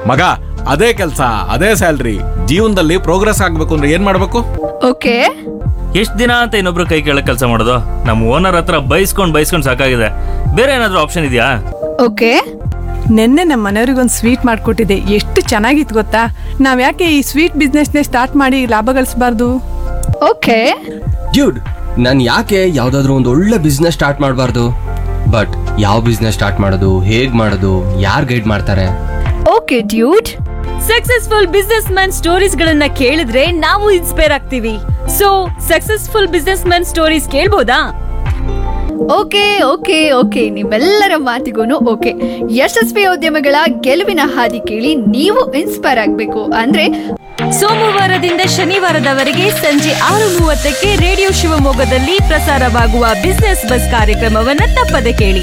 ಮಗ, ಅದೇ ಕೆಲಸ, ಅದೇ ಸ್ಯಾಲ್ರಿ, ಜೀವನದಲ್ಲಿ ಪ್ರೋಗ್ರೆಸ್ ಆಗ್ಬೇಕು ಅಂದ್ರೆ ಏನ್ ಮಾಡ್ಬೇಕು? ಓಕೆ. ಎಷ್ಟ್ ದಿನ ಅಂತ ಇನ್ನೊಬ್ರು ಕೈ ಕೆಳಗ್ ಕೆಲಸ ಮಾಡೋದು? ನಮ್ಮ ಓನರ್ ಹತ್ರ ಬೈಸ್ಕೊಂಡ್ ಸಾಕಾಗಿದೆ. ಬೇರೆ ಏನಾದ್ರೂ ಆಪ್ಷನ್ ಇದೆಯಾ? ಓಕೆ. ನಿನ್ನೆ ನಮ್ಮ ಮನೆಯವ್ರಿಗೊಂದು ಸ್ವೀಟ್ ಮಾಡ್ಕೊಟ್ಟಿದ್ದೆ, ಎಷ್ಟು ಚೆನ್ನಾಗಿತ್ತು ಗೊತ್ತಾ. ನಾವ್ ಯಾಕೆ ಈ ಸ್ವೀಟ್ ಬಿಸ್ನೆಸ್ನೇ ಸ್ಟಾರ್ಟ್ ಮಾಡಿ ಲಾಭ ಗಳಿಸಬಾರ್ದು? ಓಕೆ. ಡ್ಯೂಡ್, ನಾನು ಯಾಕೆ ಯಾವ್ದಾದ್ರು ಒಂದು ಒಳ್ಳೆ ಬಿಸ್ನೆಸ್ ಸ್ಟಾರ್ಟ್ ಮಾಡಬಾರ್ದು? ಬಟ್ ಯಾವ ಬಿಸ್ನೆಸ್ ಸ್ಟಾರ್ಟ್ ಮಾಡೋದು, ಹೇಗ್ ಮಾಡೋದು, ಯಾರು ಗೈಡ್ ಮಾಡ್ತಾರೆ? Okay dude, successful business man stories ಗಳನ್ನ ಕೇಳಿದ್ರೆ ನಾವು ಇನ್ಸ್ಪೈರ್ ಆಗ್ತೀವಿ. So successful business man stories ಕೇಳ್ಬೋದಾ? Okay okay okay ನಿಮ್ಮೆಲ್ಲರ ಮಾತಿಗೂ ಓಕೆ. ಯಶಸ್ವಿ ಉದ್ಯಮಗಳ ಗೆಲುವಿನ ಹಾದಿ ಕೇಳಿ ನೀವು ಇನ್ಸ್ಪೈರ್ ಆಗಬೇಕು ಅಂದ್ರೆ ಸೋಮವಾರದಿಂದ ಶನಿವಾರದವರೆಗೆ ಸಂಜೆ 6:30ಕ್ಕೆ ರೇಡಿಯೋ ಶಿವಮೊಗ್ಗದಲ್ಲಿ ಪ್ರಸಾರವಾಗುವ ಬಿಸ್ನೆಸ್ ಬಸ್ ಕಾರ್ಯಕ್ರಮವನ್ನ ತಪ್ಪದೆ ಕೇಳಿ.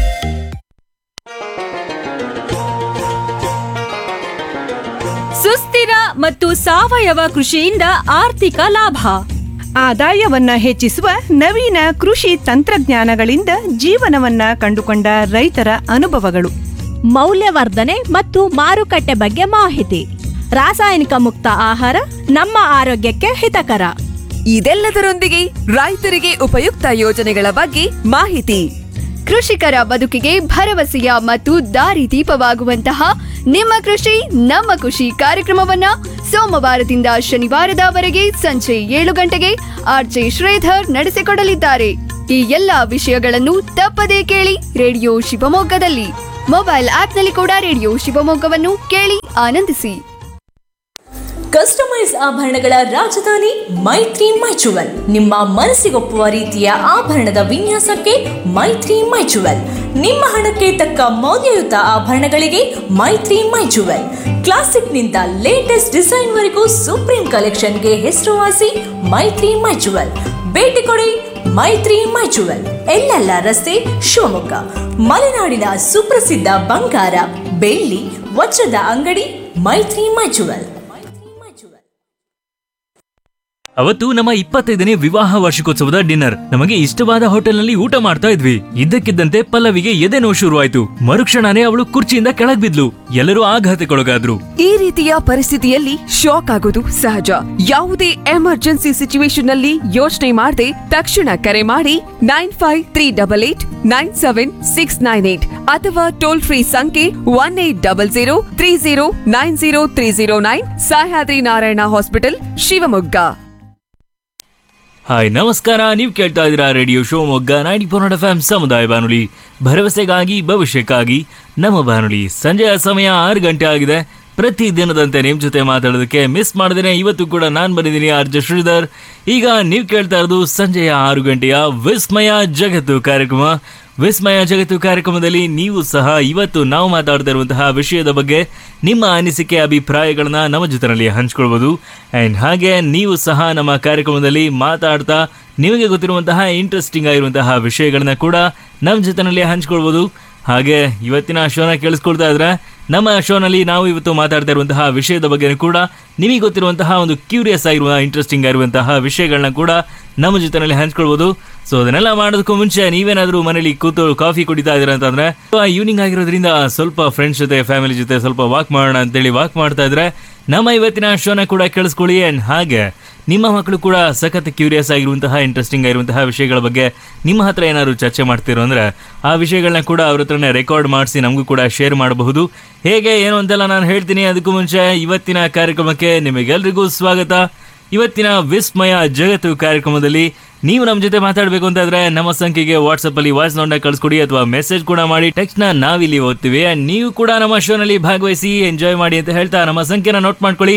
ಸುಸ್ಥಿರ ಮತ್ತು ಸಾವಯವ ಕೃಷಿಯಿಂದ ಆರ್ಥಿಕ ಲಾಭ. ಆದಾಯವನ್ನ ಹೆಚ್ಚಿಸುವ ನವೀನ ಕೃಷಿ ತಂತ್ರಜ್ಞಾನಗಳಿಂದ ಜೀವನವನ್ನ ಕಂಡುಕೊಂಡ ರೈತರ ಅನುಭವಗಳು. ಮೌಲ್ಯವರ್ಧನೆ ಮತ್ತು ಮಾರುಕಟ್ಟೆ ಬಗ್ಗೆ ಮಾಹಿತಿ. ರಾಸಾಯನಿಕ ಮುಕ್ತ ಆಹಾರ ನಮ್ಮ ಆರೋಗ್ಯಕ್ಕೆ ಹಿತಕರ. ಇದೆಲ್ಲದರೊಂದಿಗೆ ರೈತರಿಗೆ ಉಪಯುಕ್ತ ಯೋಜನೆಗಳ ಬಗ್ಗೆ ಮಾಹಿತಿ. ಕೃಷಿಕರ ಬದುಕಿಗೆ ಭರವಸೆಯ ಮತ್ತು ದಾರಿದೀಪವಾಗುವಂತಹ ನಿಮ್ಮ ಕೃಷಿ ನಮ್ಮ ಖುಷಿ ಕಾರ್ಯಕ್ರಮವನ್ನ ಸೋಮವಾರದಿಂದ ಶನಿವಾರದವರೆಗೆ ಸಂಜೆ 7 ಗಂಟೆಗೆ ಆರ್ಜೆ ಶ್ರೀಧರ್ ನಡೆಸಿಕೊಡಲಿದ್ದಾರೆ. ಈ ಎಲ್ಲಾ ವಿಷಯಗಳನ್ನು ತಪ್ಪದೇ ಕೇಳಿ ರೇಡಿಯೋ ಶಿವಮೊಗ್ಗದಲ್ಲಿ. ಮೊಬೈಲ್ ಆಪ್ನಲ್ಲಿ ಕೂಡ ರೇಡಿಯೋ ಶಿವಮೊಗ್ಗವನ್ನು ಕೇಳಿ ಆನಂದಿಸಿ. ಕಸ್ಟಮೈಸ್ ಆಭರಣಗಳ ರಾಜಧಾನಿ ಮೈತ್ರಿ ಮೈಚುವಲ್. ನಿಮ್ಮ ಮನಸ್ಸಿಗೊಪ್ಪುವ ರೀತಿಯ ಆಭರಣದ ವಿನ್ಯಾಸಕ್ಕೆ ಮೈತ್ರಿ ಮೈಚುವಲ್. ನಿಮ್ಮ ಹಣಕ್ಕೆ ತಕ್ಕ ಮೌಲ್ಯಯುತ ಆಭರಣಗಳಿಗೆ ಮೈತ್ರಿ ಮೈಚುವಲ್. ಕ್ಲಾಸಿಕ್ನಿಂದ ಲೇಟೆಸ್ಟ್ ಡಿಸೈನ್ ವರೆಗೂ ಸುಪ್ರೀಂ ಕಲೆಕ್ಷನ್ಗೆ ಹೆಸರುವಾಸಿ ಮೈತ್ರಿ ಮೈಚುವಲ್. ಭೇಟಿ ಕೊಡಿ ಮೈತ್ರಿ ಮೈಚುವಲ್, ಎಲ್ಲೆಲ್ಲ ರಸ್ತೆ, ಶಿವಮೊಗ್ಗ. ಮಲೆನಾಡಿನ ಸುಪ್ರಸಿದ್ಧ ಬಂಗಾರ, ಬೆಳ್ಳಿ, ವಜ್ರದ ಅಂಗಡಿ ಮೈತ್ರಿ ಮೈಚುವಲ್. ಅವತ್ತು ನಮ್ಮ 25ನೇ ವಿವಾಹ ವಾರ್ಷಿಕೋತ್ಸವದ ಡಿನ್ನರ್. ನಮಗೆ ಇಷ್ಟವಾದ ಹೋಟೆಲ್ನಲ್ಲಿ ಊಟ ಮಾಡ್ತಾ ಇದ್ವಿ. ಇದ್ದಕ್ಕಿದ್ದಂತೆ ಪಲ್ಲವಿಗೆ ಎದೆ ನೋವು ಶುರುವಾಯ್ತು. ಮರುಕ್ಷಣನೇ ಅವಳು ಕುರ್ಚಿಯಿಂದ ಕೆಳಗ್ ಬಿದ್ಲು. ಎಲ್ಲರೂ ಆಘಾತಕ್ಕೊಳಗಾದ್ರು. ಈ ರೀತಿಯ ಪರಿಸ್ಥಿತಿಯಲ್ಲಿ ಶಾಕ್ ಆಗೋದು ಸಹಜ. ಯಾವುದೇ ಎಮರ್ಜೆನ್ಸಿ ಸಿಚುವೇಶನ್ ನಲ್ಲಿ ಯೋಚನೆ ಮಾಡದೆ ತಕ್ಷಣ ಕರೆ ಮಾಡಿ 9538897698 ಅಥವಾ ಟೋಲ್ ಫ್ರೀ ಸಂಖ್ಯೆ 180030903009. ಸಹ್ಯಾದ್ರಿ ನಾರಾಯಣ ಹಾಸ್ಪಿಟಲ್, ಶಿವಮೊಗ್ಗ. ಹಾಯ್, ನಮಸ್ಕಾರ. ನೀವು ಕೇಳ್ತಾ ಇದ್ದೀರಾ ರೇಡಿಯೋ ಶಿವಮೊಗ್ಗ 94 FM ಸಮುದಾಯ ಬಾನುಲಿ, ಭರವಸೆಗಾಗಿ ಭವಿಷ್ಯಕ್ಕಾಗಿ ನಮ್ಮ ಬಾನುಲಿ. ಸಂಜೆಯ ಸಮಯ 6 ಗಂಟೆ ಆಗಿದೆ. ಪ್ರತಿ ದಿನದಂತೆ ನಿಮ್ಮ ಜೊತೆ ಮಾತಾಡೋದಕ್ಕೆ ಮಿಸ್ ಮಾಡಿದೇನೆ ಇವತ್ತು ಕೂಡ ನಾನು ಬಂದಿದ್ದೀನಿ, ಆರ್ಜೆ ಶ್ರೀಧರ್. ಈಗ ನೀವು ಕೇಳ್ತಾ ಇರೋದು ಸಂಜೆಯ 6 ಗಂಟೆಯ ವಿಸ್ಮಯ ಜಗತ್ತು ಕಾರ್ಯಕ್ರಮ. ವಿಸ್ಮಯ ಜಗತ್ತು ಕಾರ್ಯಕ್ರಮದಲ್ಲಿ ನೀವು ಸಹ ಇವತ್ತು ನಾವು ಮಾತಾಡ್ತಾ ಇರುವಂತಹ ವಿಷಯದ ಬಗ್ಗೆ ನಿಮ್ಮ ಅನಿಸಿಕೆ, ಅಭಿಪ್ರಾಯಗಳನ್ನ ನಮ್ಮ ಜೊತೆಯಲ್ಲಿ ಹಂಚ್ಕೊಳ್ಬೋದು. ಆ್ಯಂಡ್ ಹಾಗೆ ನೀವು ಸಹ ನಮ್ಮ ಕಾರ್ಯಕ್ರಮದಲ್ಲಿ ಮಾತಾಡ್ತಾ ನಿಮಗೆ ಗೊತ್ತಿರುವಂತಹ ಇಂಟ್ರೆಸ್ಟಿಂಗ್ ಆಗಿರುವಂತಹ ವಿಷಯಗಳನ್ನ ಕೂಡ ನಮ್ಮ ಜೊತೆಯಲ್ಲಿ ಹಂಚ್ಕೊಳ್ಬೋದು. ಹಾಗೆ ಇವತ್ತಿನ ಶೋನ ಕೇಳಿಸ್ಕೊಳ್ತಾ ಇದ್ರೆ ನಮ್ಮ ಶೋನಲ್ಲಿ ನಾವು ಇವತ್ತು ಮಾತಾಡ್ತಾ ಇರುವಂತಹ ವಿಷಯದ ಬಗ್ಗೆ ಕೂಡ ನಿಮಗೆ ಗೊತ್ತಿರುವಂತಹ ಒಂದು ಕ್ಯೂರಿಯಸ್ ಆಗಿರುವ ಇಂಟ್ರೆಸ್ಟಿಂಗ್ ಆಗಿರುವಂತಹ ವಿಷಯಗಳನ್ನ ಕೂಡ ನಮ್ಮ ಜೊತೆಯಲ್ಲಿ ಹಂಚ್ಕೊಳ್ಬೋದು. ಸೊ ಅದನ್ನೆಲ್ಲ ಮಾಡೋದಕ್ಕೂ ಮುಂಚೆ ನೀವೇನಾದರೂ ಮನೇಲಿ ಕೂತು ಕಾಫಿ ಕುಡಿತಾ ಇದ್ದೀರಾ ಅಂತಂದ್ರೆ, ಈವ್ನಿಂಗ್ ಆಗಿರೋದ್ರಿಂದ ಸ್ವಲ್ಪ ಫ್ರೆಂಡ್ಸ್ ಜೊತೆ, ಫ್ಯಾಮಿಲಿ ಜೊತೆ ಸ್ವಲ್ಪ ವಾಕ್ ಮಾಡೋಣ ಅಂತೇಳಿ ವಾಕ್ ಮಾಡ್ತಾ ಇದ್ರೆ ನಮ್ಮ ಇವತ್ತಿನ ಶೋನ ಕೂಡ ಕೇಳಿಸ್ಕೊಳ್ಳಿ. ಆ್ಯಂಡ್ ಹಾಗೆ ನಿಮ್ಮ ಮಕ್ಕಳು ಕೂಡ ಸಖತ್ ಕ್ಯೂರಿಯಸ್ ಆಗಿರುವಂತಹ ಇಂಟ್ರೆಸ್ಟಿಂಗ್ ಆಗಿರುವಂತಹ ವಿಷಯಗಳ ಬಗ್ಗೆ ನಿಮ್ಮ ಹತ್ರ ಏನಾದ್ರು ಚರ್ಚೆ ಮಾಡ್ತಿರೋ ಅಂದ್ರೆ ಆ ವಿಷಯಗಳನ್ನ ಕೂಡ ಅವ್ರ ಹತ್ರನೇ ರೆಕಾರ್ಡ್ ಮಾಡಿಸಿ ನಮಗೂ ಕೂಡ ಶೇರ್ ಮಾಡಬಹುದು. ಹೇಗೆ ಏನು ಅಂತೆಲ್ಲ ನಾನು ಹೇಳ್ತೀನಿ. ಅದಕ್ಕೂ ಮುಂಚೆ ಇವತ್ತಿನ ಕಾರ್ಯಕ್ರಮಕ್ಕೆ ನಿಮಗೆಲ್ರಿಗೂ ಸ್ವಾಗತ. ಇವತ್ತಿನ ವಿಸ್ಮಯ ಜಗತ್ತು ಕಾರ್ಯಕ್ರಮದಲ್ಲಿ ನೀವು ನಮ್ಮ ಜೊತೆ ಮಾತಾಡಬೇಕು ಅಂತಾದ್ರೆ ನಮ್ಮ ಸಂಖ್ಯೆಗೆ ವಾಟ್ಸಪ್ ಅಲ್ಲಿ ವಾಯ್ಸ್ ನೋಟ್ನ ಕಳಿಸ್ಕೊಡಿ ಅಥವಾ ಮೆಸೇಜ್ ಕೂಡ ಮಾಡಿ. ಟೆಕ್ಸ್ಟ್ ನ ನಾವಿಲ್ಲಿ ಓದ್ತೀವಿ. ನೀವು ಕೂಡ ನಮ್ಮ ಶೋನಲ್ಲಿ ಭಾಗವಹಿಸಿ ಎಂಜಾಯ್ ಮಾಡಿ ಅಂತ ಹೇಳ್ತಾ ನಮ್ಮ ಸಂಖ್ಯೆನ ನೋಟ್ ಮಾಡ್ಕೊಳ್ಳಿ.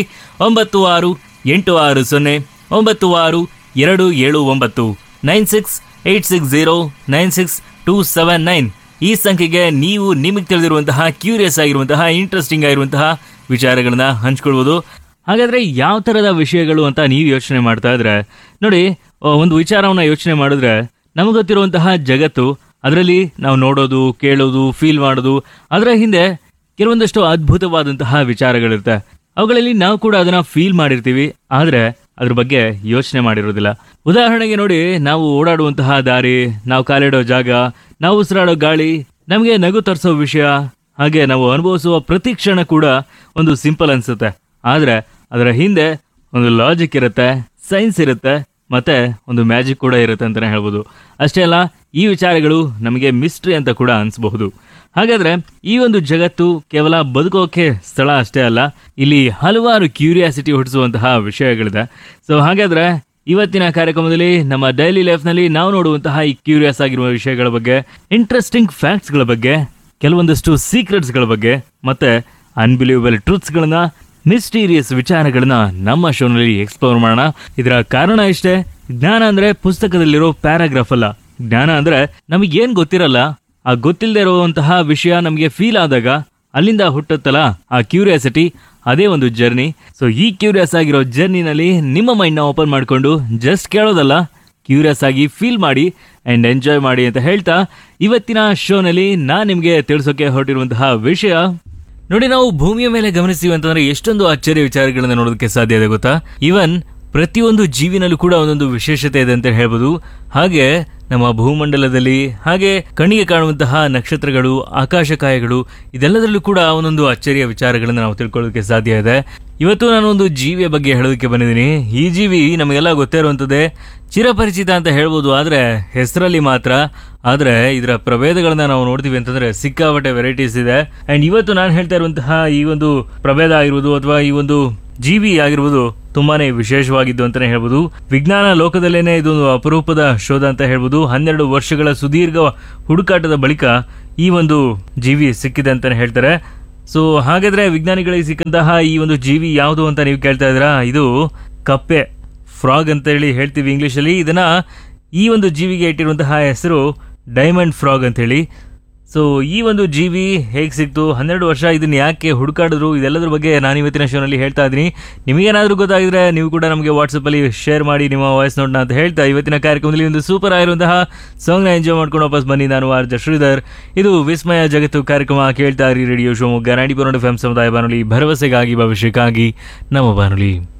9686296279 9686096279 ಈ ಸಂಖ್ಯೆಗೆ ನೀವು ನಿಮಗೆ ತಿಳಿದಿರುವಂತಹ ಕ್ಯೂರಿಯಸ್ ಆಗಿರುವಂತಹ ಇಂಟ್ರೆಸ್ಟಿಂಗ್ ಆಗಿರುವಂತಹ ವಿಚಾರಗಳನ್ನ ಹಂಚ್ಕೊಳ್ಬೋದು. ಹಾಗಾದ್ರೆ ಯಾವ ಥರದ ವಿಷಯಗಳು ಅಂತ ನೀವು ಯೋಚನೆ ಮಾಡ್ತಾ ಇದ್ರೆ ನೋಡಿ, ಒಂದು ವಿಚಾರವನ್ನ ಯೋಚನೆ ಮಾಡಿದ್ರೆ ನಮಗೆ ಗೊತ್ತಿರುವಂತಹ ಜಗತ್ತು, ಅದರಲ್ಲಿ ನಾವು ನೋಡೋದು, ಕೇಳೋದು, ಫೀಲ್ ಮಾಡೋದು, ಅದರ ಹಿಂದೆ ಕೆಲವೊಂದಷ್ಟು ಅದ್ಭುತವಾದಂತಹ ವಿಚಾರಗಳಿರುತ್ತೆ. ಅವುಗಳಲ್ಲಿ ನಾವು ಕೂಡ ಅದನ್ನ ಫೀಲ್ ಮಾಡಿರ್ತೀವಿ, ಆದ್ರೆ ಅದ್ರ ಬಗ್ಗೆ ಯೋಚನೆ ಮಾಡಿರೋದಿಲ್ಲ. ಉದಾಹರಣೆಗೆ ನೋಡಿ, ನಾವು ಓಡಾಡುವಂತಹ ದಾರಿ, ನಾವು ಕಾಲಿಡೋ ಜಾಗ, ನಾವು ಉಸಿರಾಡೋ ಗಾಳಿ, ನಮಗೆ ನಗು ತರಿಸೋ ವಿಷಯ, ಹಾಗೆ ನಾವು ಅನುಭವಿಸುವ ಪ್ರತಿ ಕ್ಷಣ ಕೂಡ ಒಂದು ಸಿಂಪಲ್ ಅನ್ಸುತ್ತೆ, ಆದರೆ ಅದರ ಹಿಂದೆ ಒಂದು ಲಾಜಿಕ್ ಇರುತ್ತೆ, ಸೈನ್ಸ್ ಇರುತ್ತೆ, ಮತ್ತೆ ಒಂದು ಮ್ಯಾಜಿಕ್ ಕೂಡ ಇರುತ್ತೆ ಅಂತಲೇ ಹೇಳ್ಬೋದು. ಅಷ್ಟೇ ಅಲ್ಲ, ಈ ವಿಚಾರಗಳು ನಮಗೆ ಮಿಸ್ಟ್ರಿ ಅಂತ ಕೂಡ ಅನಿಸಬಹುದು. ಹಾಗಾದ್ರೆ ಈ ಒಂದು ಜಗತ್ತು ಕೇವಲ ಬದುಕೋಕೆ ಸ್ಥಳ ಅಷ್ಟೇ ಅಲ್ಲ, ಇಲ್ಲಿ ಹಲವಾರು ಕ್ಯೂರಿಯಾಸಿಟಿ ಹುಟ್ಟಿಸುವಂತಹ ವಿಷಯಗಳಿದೆ. ಸೊ ಹಾಗಾದ್ರೆ ಇವತ್ತಿನ ಕಾರ್ಯಕ್ರಮದಲ್ಲಿ ನಮ್ಮ ಡೈಲಿ ಲೈಫ್ನಲ್ಲಿ ನಾವು ನೋಡುವಂತಹ ಈ ಕ್ಯೂರಿಯಸ್ ಆಗಿರುವ ವಿಷಯಗಳ ಬಗ್ಗೆ, ಇಂಟ್ರೆಸ್ಟಿಂಗ್ ಫ್ಯಾಕ್ಟ್ಸ್ಗಳ ಬಗ್ಗೆ, ಕೆಲವೊಂದಷ್ಟು ಸೀಕ್ರೆಟ್ಸ್ಗಳ ಬಗ್ಗೆ, ಮತ್ತೆ ಅನ್ಬಿಲೀವಬಲ್ ಟ್ರೂತ್ಸ್ಗಳನ್ನ, ಮಿಸ್ಟೀರಿಯಸ್ ವಿಚಾರಗಳನ್ನ ನಮ್ಮ ಶೋನಲ್ಲಿ ಎಕ್ಸ್ಪ್ಲೋರ್ ಮಾಡೋಣ. ಇದರ ಕಾರಣ ಇಷ್ಟೇ, ಜ್ಞಾನ ಅಂದ್ರೆ ಪುಸ್ತಕದಲ್ಲಿರೋ ಪ್ಯಾರಾಗ್ರಾಫ್ ಅಲ್ಲ. ಜ್ಞಾನ ಅಂದ್ರೆ ನಮಗೇನ್ ಗೊತ್ತಿರಲ್ಲ, ಆ ಗೊತ್ತಿಲ್ಲದೆ ಇರುವಂತಹ ವಿಷಯ ನಮಗೆ ಫೀಲ್ ಆದಾಗ ಅಲ್ಲಿಂದ ಹುಟ್ಟುತ್ತಲ್ಲ ಆ ಕ್ಯೂರಿಯಾಸಿಟಿ, ಅದೇ ಒಂದು ಜರ್ನಿ. ಸೊ ಈ ಕ್ಯೂರಿಯಸ್ ಆಗಿರೋ ಜರ್ನಿನಲ್ಲಿ ನಿಮ್ಮ ಮೈಂಡ್ನ ಓಪನ್ ಮಾಡಿಕೊಂಡು ಜಸ್ಟ್ ಕೇಳೋದಲ್ಲ, ಕ್ಯೂರಿಯಸ್ ಆಗಿ ಫೀಲ್ ಮಾಡಿ ಆ್ಯಂಡ್ ಎಂಜಾಯ್ ಮಾಡಿ ಅಂತ ಹೇಳ್ತಾ ಇವತ್ತಿನ ಶೋನಲ್ಲಿ ನಾನು ನಿಮಗೆ ತಿಳಿಸೋಕೆ ಹೊರಟಿರುವಂತಹ ವಿಷಯ ನೋಡಿ, ನಾವು ಭೂಮಿಯ ಮೇಲೆ ಗಮನಿಸ್ತೀವಿ ಅಂತಂದ್ರೆ ಎಷ್ಟೊಂದು ಆಶ್ಚರ್ಯ ವಿಚಾರಗಳನ್ನ ನೋಡೋದಕ್ಕೆ ಸಾಧ್ಯ ಇದೆ ಗೊತ್ತಾ. ಈವನ್ ಪ್ರತಿಯೊಂದು ಜೀವಿನಲ್ಲೂ ಕೂಡ ಒಂದೊಂದು ವಿಶೇಷತೆ ಇದೆ ಅಂತ ಹೇಳ್ಬೋದು. ಹಾಗೆ ನಮ್ಮ ಭೂಮಂಡಲದಲ್ಲಿ, ಹಾಗೆ ಕಣ್ಣಿಗೆ ಕಾಣುವಂತಹ ನಕ್ಷತ್ರಗಳು, ಆಕಾಶಕಾಯಗಳು, ಇದೆಲ್ಲದರಲ್ಲೂ ಕೂಡ ಒಂದೊಂದು ಅಚ್ಚರಿಯ ವಿಚಾರಗಳನ್ನು ನಾವು ತಿಳ್ಕೊಳ್ಳೋದಕ್ಕೆ ಸಾಧ್ಯ ಇದೆ. ಇವತ್ತು ನಾನು ಒಂದು ಜೀವಿಯ ಬಗ್ಗೆ ಹೇಳೋದಕ್ಕೆ ಬಂದಿದ್ದೀನಿ. ಈ ಜೀವಿ ನಮಗೆಲ್ಲ ಗೊತ್ತೇ ಇರುವಂಥದ್ದೇ, ಚಿರಪರಿಚಿತ ಅಂತ ಹೇಳ್ಬೋದು, ಆದರೆ ಹೆಸರಲ್ಲಿ ಮಾತ್ರ. ಆದರೆ ಇದರ ಪ್ರಭೇದಗಳನ್ನ ನಾವು ನೋಡ್ತೀವಿ ಅಂತಂದ್ರೆ ಸಿಕ್ಕಾಪಟ್ಟೆ ವೆರೈಟೀಸ್ ಇದೆ. ಅಂಡ್ ಇವತ್ತು ನಾನು ಹೇಳ್ತಾ ಇರುವಂತಹ ಈ ಒಂದು ಪ್ರಭೇದ ಆಗಿರ್ಬೋದು ಅಥವಾ ಈ ಒಂದು ಜೀವಿ ಆಗಿರ್ಬೋದು ತುಂಬಾನೇ ವಿಶೇಷವಾಗಿದ್ದು ಅಂತಾನೆ ಹೇಳ್ಬೋದು. ವಿಜ್ಞಾನ ಲೋಕದಲ್ಲೇನೆ ಇದೊಂದು ಅಪರೂಪದ ಶೋಧ ಅಂತ ಹೇಳ್ಬೋದು. 12 ವರ್ಷಗಳ ಸುದೀರ್ಘ ಹುಡುಕಾಟದ ಬಳಿಕ ಈ ಒಂದು ಜೀವಿ ಸಿಕ್ಕಿದೆ ಅಂತಾನೆ ಹೇಳ್ತಾರೆ. ಸೊ ಹಾಗಾದ್ರೆ ವಿಜ್ಞಾನಿಗಳಿಗೆ ಸಿಕ್ಕಂತಹ ಈ ಒಂದು ಜೀವಿ ಯಾವುದು ಅಂತ ನೀವು ಕೇಳ್ತಾ ಇದ್ದೀರಾ? ಇದು ಕಪ್ಪೆ, ಫ್ರಾಗ್ ಅಂತ ಹೇಳಿ ಹೇಳ್ತೀವಿ ಇಂಗ್ಲಿಷಲ್ಲಿ. ಇದನ್ನ ಈ ಒಂದು ಜೀವಿಗೆ ಇಟ್ಟಿರುವಂತಹ ಹೆಸರು ಡೈಮಂಡ್ ಫ್ರಾಗ್ ಅಂತ ಹೇಳಿ. ಸೊ ಈ ಒಂದು ಜೀವಿ ಹೇಗೆ ಸಿಕ್ತು, 12 ವರ್ಷ ಇದನ್ನ ಯಾಕೆ ಹುಡುಕಾಡಿದ್ರು, ಇದೆಲ್ಲದ್ರ ಬಗ್ಗೆ ನಾನು ಇವತ್ತಿನ ಶೋನಲ್ಲಿ ಹೇಳ್ತಾ ಇದ್ದೀನಿ. ನಿಮಗೇನಾದರೂ ಗೊತ್ತಾಗಿದ್ರೆ ನೀವು ಕೂಡ ನಮಗೆ ವಾಟ್ಸಪ್ಪಲ್ಲಿ ಶೇರ್ ಮಾಡಿ ನಿಮ್ಮ ವಾಯ್ಸ್ ನೋಟ್ನ ಅಂತ ಹೇಳ್ತಾ ಇವತ್ತಿನ ಕಾರ್ಯಕ್ರಮದಲ್ಲಿ ಒಂದು ಸೂಪರ್ ಆಗಿರುವಂತಹ ಸಾಂಗ್ನ ಎಂಜಾಯ್ ಮಾಡ್ಕೊಂಡು ವಾಪಸ್ ಬನ್ನಿ. ನಾನು ಆರ್ಜ ಶ್ರೀಧರ್. ಇದು ವಿಸ್ಮಯ ಜಗತ್ತು ಕಾರ್ಯಕ್ರಮ. ಕೇಳ್ತಾ ಇರಿ ರೇಡಿಯೋ ಶಿವಮೊಗ್ಗ 90.4 FM ಸಮುದಾಯ ಬಾನುಲಿ, ಭರವಸೆಗಾಗಿ ಭವಿಷ್ಯಕ್ಕಾಗಿ ನಮ್ಮ ಬಾನುಲಿ.